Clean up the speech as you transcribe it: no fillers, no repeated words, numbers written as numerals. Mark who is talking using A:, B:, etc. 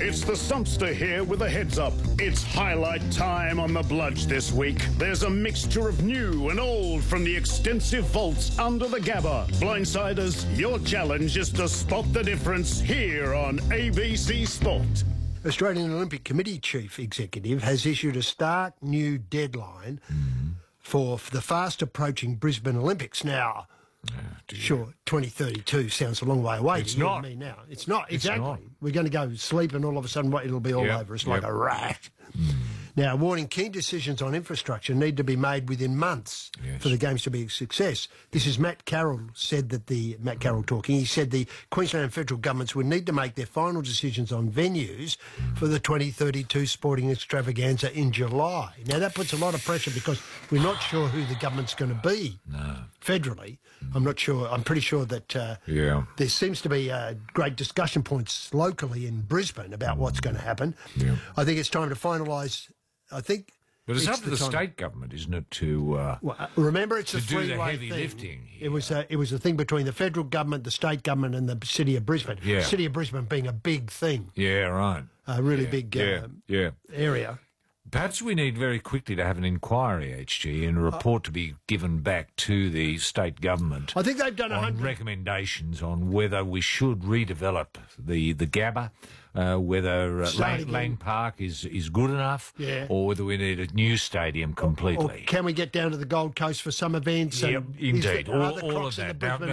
A: It's the Stumpster here with a heads up. It's highlight time on the Bludge this week. There's a mixture of new and old from the extensive vaults under the Gabba. Blindsiders, your challenge is to spot the difference here on ABC Sport.
B: Australian Olympic Committee Chief Executive has issued a stark new deadline for the fast-approaching Brisbane Olympics. Now, sure, 2032 sounds a long way away.
C: It's
B: to you
C: not.
B: and me now. It's not, exactly.
C: not.
B: We're going to go sleep and all of a sudden it'll be all over us like a rat. Now, warning, key decisions on infrastructure need to be made within months for the Games to be a success. This is Matt Carroll Matt Carroll talking. He said the Queensland and federal governments would need to make their final decisions on venues for the 2032 sporting extravaganza in July. Now, that puts a lot of pressure because we're not sure who the government's going to be federally. I'm not sure. I'm pretty sure that there seems to be great discussion points locally in Brisbane about what's going to happen. I think it's time to finalise.
C: But it's up to the state government, isn't it, to
B: remember, it's a
C: do the
B: three-way
C: heavy
B: thing.
C: lifting here.
B: It was a thing between the federal government, the state government, and the city of Brisbane.
C: Yeah.
B: The city of Brisbane being a big thing.
C: Yeah, right.
B: A really big area.
C: Perhaps we need very quickly to have an inquiry, HG, and a report to be given back to the state government.
B: I think they've done
C: on recommendations on whether we should redevelop the Gabba, whether Lang Park is good enough, or whether we need a new stadium completely.
B: Or can we get down to the Gold Coast for some events?
C: Yep, indeed.
B: All
C: All of that.